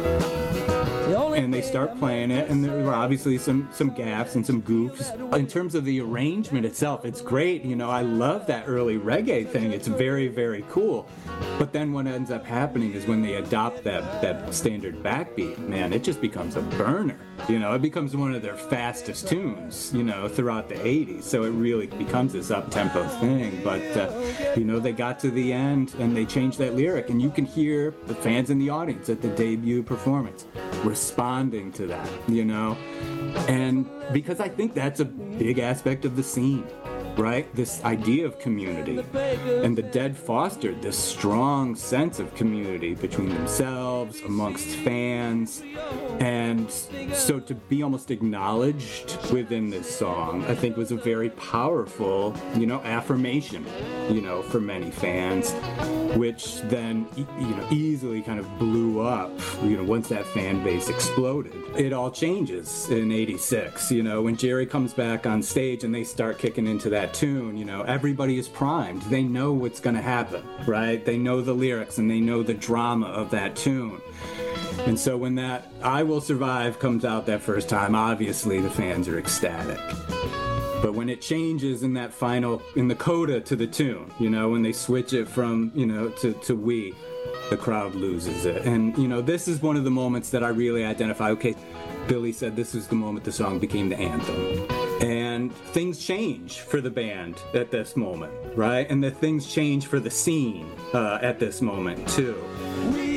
And they start playing it, and there were obviously some gaffes and some goofs. In terms of the arrangement itself, it's great. You know, I love that early reggae thing. It's very, very cool. But then what ends up happening is when they adopt that standard backbeat, man, it just becomes a burner. You know, it becomes one of their fastest tunes, you know, throughout the 80s. So it really becomes this up-tempo thing. But, you know, they got to the end and they changed that lyric. And you can hear the fans in the audience at the debut performance responding to that, you know. And because I think that's a big aspect of the scene, right? This idea of community. And the Dead fostered this strong sense of community between themselves, amongst fans. And so to be almost acknowledged within this song, I think was a very powerful, you know, affirmation, you know, for many fans, which then, you know, easily kind of blew up, you know, once that fan base exploded. It all changes in 86, you know, when Jerry comes back on stage and they start kicking into that tune, you know, everybody is primed. They know what's going to happen, right? They know the lyrics and they know the drama of that tune. And so when that I Will Survive comes out that first time, obviously the fans are ecstatic. But when it changes in that final, in the coda to the tune, you know, when they switch it from, you know, to we, the crowd loses it. And, you know, this is one of the moments that I really identify. Okay, Billy said this was the moment the song became the anthem. And things change for the band at this moment, right? And the things change for the scene at this moment, too.